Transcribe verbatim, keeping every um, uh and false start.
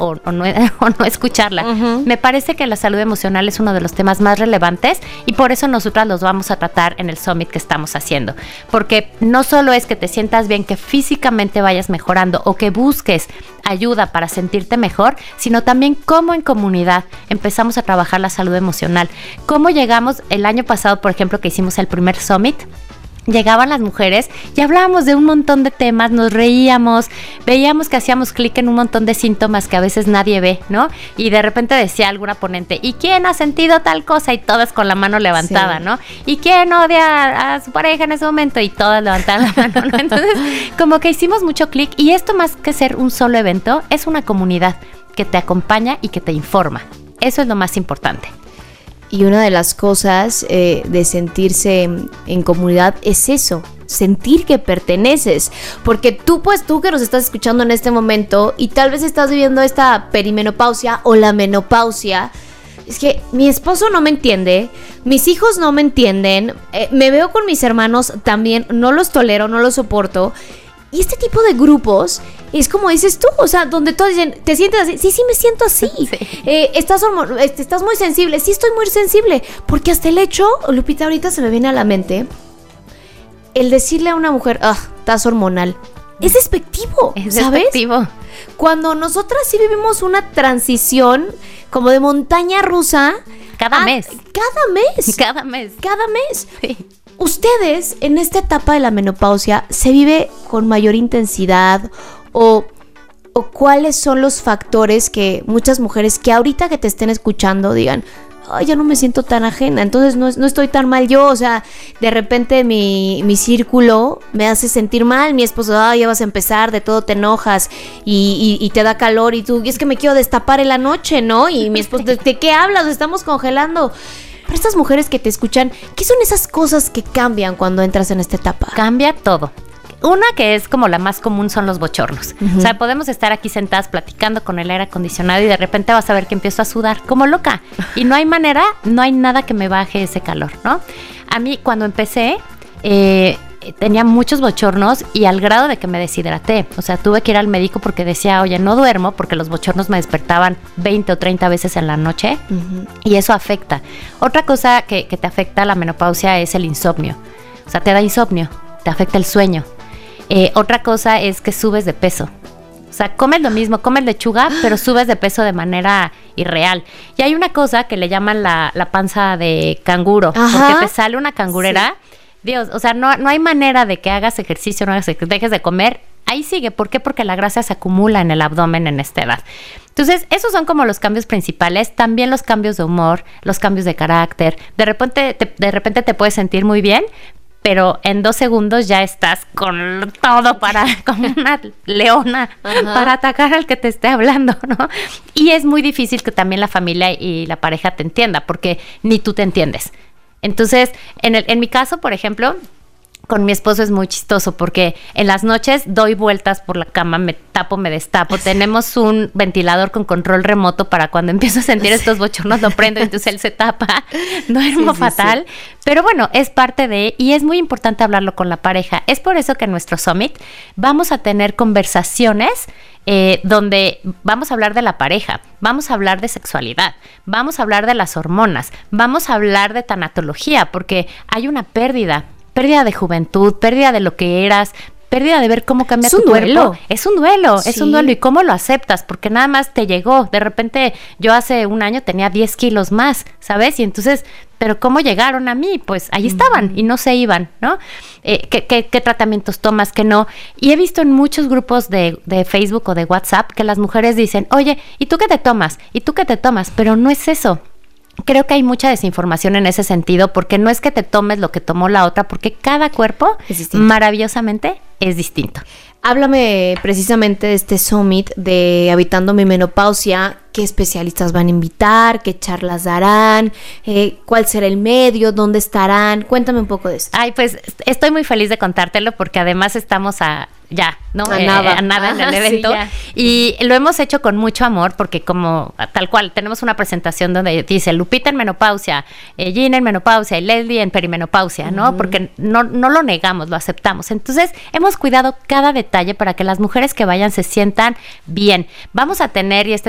o, o, no, o no escucharla. Uh-huh. Me parece que la salud emocional es uno de los temas más relevantes y por eso nosotras los vamos a tratar en el Summit que estamos haciendo. Porque no solo es que te sientas bien, que físicamente vayas mejorando o que busques ayuda para sentirte mejor, sino también cómo en comunidad empezamos a trabajar la salud emocional. Cómo llegamos el año pasado, por ejemplo, que hicimos el primer Summit, llegaban las mujeres y hablábamos de un montón de temas, nos reíamos, veíamos que hacíamos clic en un montón de síntomas que a veces nadie ve, ¿no? Y de repente decía alguna ponente, ¿y quién ha sentido tal cosa? Y todas con la mano levantada, sí. ¿no? ¿Y quién odia a su pareja en ese momento? Y todas levantaban la mano, ¿no? Entonces, como que hicimos mucho clic y esto más que ser un solo evento, es una comunidad que te acompaña y que te informa. Eso es lo más importante. Y una de las cosas eh, de sentirse en, en comunidad es eso, sentir que perteneces. Porque tú, pues tú que nos estás escuchando en este momento y tal vez estás viviendo esta perimenopausia o la menopausia, es que mi esposo no me entiende, mis hijos no me entienden, eh, me veo con mis hermanos también, no los tolero, no los soporto. Y este tipo de grupos es como dices tú, o sea, donde todos dicen, ¿te sientes así? Sí, sí me siento así. Sí. Eh, ¿estás, hormon- este, ¿Estás muy sensible? Sí, estoy muy sensible. Porque hasta el hecho, Lupita, ahorita se me viene a la mente, el decirle a una mujer, ah, estás hormonal, es despectivo, es ¿sabes? despectivo. Cuando nosotras sí vivimos una transición como de montaña rusa. Cada a, mes. Cada mes. Cada mes. Cada mes. Sí. ¿Ustedes en esta etapa de la menopausia se vive con mayor intensidad o, o cuáles son los factores que muchas mujeres que ahorita que te estén escuchando digan, ay, ya no me siento tan ajena, entonces no, no estoy tan mal yo, o sea, de repente mi, mi círculo me hace sentir mal, mi esposo, ay, ya vas a empezar, de todo te enojas y, y, y te da calor y tú, y es que me quiero destapar en la noche, ¿no? Y mi esposo, ¿de, de qué hablas? Nos estamos congelando. Para estas mujeres que te escuchan, ¿qué son esas cosas que cambian cuando entras en esta etapa? Cambia todo. Una que es como la más común son los bochornos. Uh-huh. O sea, podemos estar aquí sentadas platicando con el aire acondicionado y de repente vas a ver que empiezo a sudar como loca. Y no hay manera, no hay nada que me baje ese calor, ¿no? A mí cuando empecé, eh, tenía muchos bochornos y al grado de que me deshidraté. O sea, tuve que ir al médico porque decía, oye, no duermo porque los bochornos me despertaban veinte o treinta veces en la noche. Uh-huh. Y eso afecta. Otra cosa que, que te afecta la menopausia es el insomnio. O sea, te da insomnio, te afecta el sueño. Eh, otra cosa es que subes de peso. O sea, comes lo mismo, comes lechuga, pero subes de peso de manera irreal. Y hay una cosa que le llaman la, la panza de canguro. Ajá. Porque te sale una cangurera. Sí. Dios, o sea, no, no hay manera de que hagas ejercicio, no hagas, dejes de comer. Ahí sigue. ¿Por qué? Porque la grasa se acumula en el abdomen en esta edad. Entonces, esos son como los cambios principales. También los cambios de humor, los cambios de carácter. De repente te, de repente te puedes sentir muy bien, pero en dos segundos ya estás con todo para, como una leona, ajá, para atacar al que te esté hablando, ¿no? Y es muy difícil que también la familia y la pareja te entienda, porque ni tú te entiendes. Entonces, en, el, en mi caso, por ejemplo, con mi esposo es muy chistoso porque en las noches doy vueltas por la cama, me tapo, me destapo. Tenemos un ventilador con control remoto para cuando empiezo a sentir estos bochornos lo prendo, entonces él se tapa, duermo sí, sí, fatal. Sí. Pero bueno, es parte de, y es muy importante hablarlo con la pareja. Es por eso que en nuestro Summit vamos a tener conversaciones eh, donde vamos a hablar de la pareja, vamos a hablar de sexualidad, vamos a hablar de las hormonas, vamos a hablar de tanatología, porque hay una pérdida. Pérdida de juventud, pérdida de lo que eras, pérdida de ver cómo cambia tu cuerpo. Es un duelo, sí. es un duelo. ¿Y cómo lo aceptas? Porque nada más te llegó. De repente, yo hace un año tenía diez kilos más, ¿sabes? Y entonces, ¿pero cómo llegaron a mí? Pues ahí estaban uh-huh. y no se iban, ¿no? Eh, ¿qué, qué, ¿Qué tratamientos tomas, qué no? Y he visto en muchos grupos de, de Facebook o de WhatsApp que las mujeres dicen, oye, ¿y tú qué te tomas? ¿Y tú qué te tomas? Pero no es eso. Creo que hay mucha desinformación en ese sentido, porque no es que te tomes lo que tomó la otra, porque cada cuerpo es maravillosamente es distinto. Háblame precisamente de este Summit de Habitando mi Menopausia. ¿Qué especialistas van a invitar? ¿Qué charlas darán? Eh, ¿Cuál será el medio? ¿Dónde estarán? Cuéntame un poco de esto. Ay, pues estoy muy feliz de contártelo porque además estamos a ya, ¿no? A eh, nada. A nada en el evento. Sí, y lo hemos hecho con mucho amor porque como tal cual, tenemos una presentación donde dice Lupita en menopausia, eh, Gina en menopausia y Leslie en perimenopausia, ¿no? Uh-huh. Porque no, no lo negamos, lo aceptamos. Entonces, hemos cuidado cada detalle para que las mujeres que vayan se sientan bien. Vamos a tener, y este